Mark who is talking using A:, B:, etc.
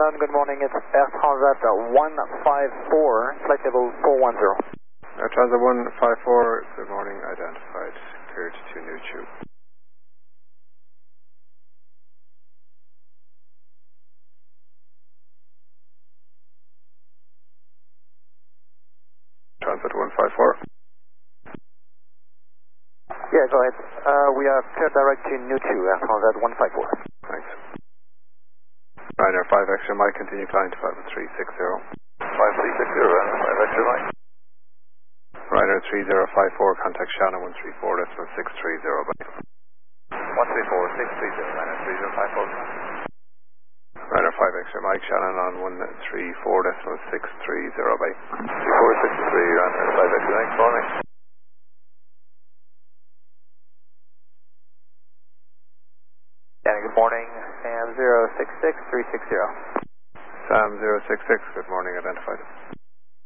A: Shannon, good morning. It's Air Transat 154, flight level 410.
B: Air Transat 154, good morning, identified, cleared to new tube. Transat 154.
A: Yeah, go ahead. We are cleared direct to new tube, Air Transat 154.
B: Thanks. Ryanair 5 extra Mike, continue climb to 5360.
C: 5360, 5 extra Mike.
B: Ryanair 3054, contact Shannon 134.630 by.
C: 134, 630, Ryanair 3054.
B: Ryanair 5 extra Mike, Shannon on 134.630 by.
C: 3463, Ryanair 5 extra Mike, morning.
A: Danny, good morning. Sam 066360.
B: Sam 066, good morning, identified.